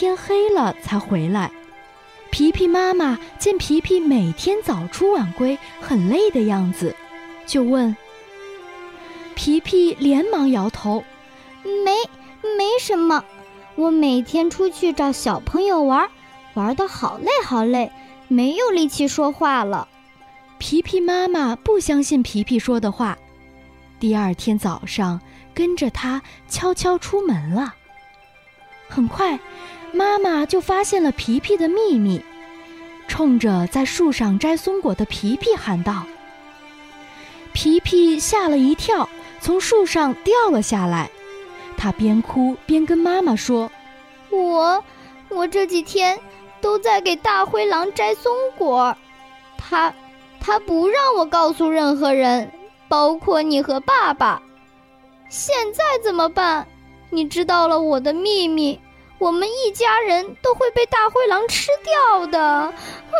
天黑了才回来。皮皮妈妈见皮皮每天早出晚归，很累的样子，就问。皮皮连忙摇头， 没什么，我每天出去找小朋友玩得好累，没有力气说话了。 皮皮妈妈不相信皮皮说的话，第二天早上跟着他悄悄出门了。很快，妈妈就发现了皮皮的秘密，冲着在树上摘松果的皮皮喊道。皮皮吓了一跳，从树上掉了下来。他边哭边跟妈妈说： 我这几天都在给大灰狼摘松果，他不让我告诉任何人，包括你和爸爸。现在怎么办？你知道了我的秘密，我们一家人都会被大灰狼吃掉的。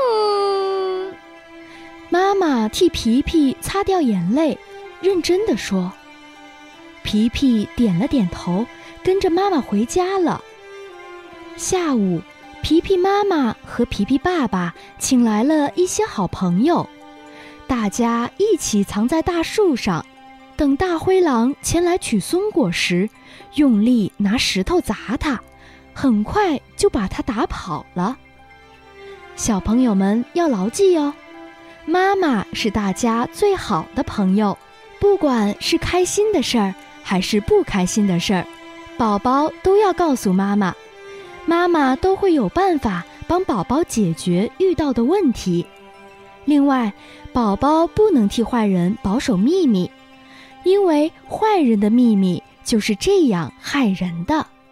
妈妈替皮皮擦掉眼泪，认真地说。皮皮点了点头，跟着妈妈回家了。下午，皮皮妈妈和皮皮爸爸请来了一些好朋友，大家一起藏在大树上，等大灰狼前来取松果时，用力拿石头砸它，很快就把它打跑了。小朋友们要牢记哦，妈妈是大家最好的朋友，不管是开心的事儿还是不开心的事儿，宝宝都要告诉妈妈，妈妈都会有办法帮宝宝解决遇到的问题。另外，宝宝不能替坏人保守秘密，因为坏人的秘密就是这样害人的。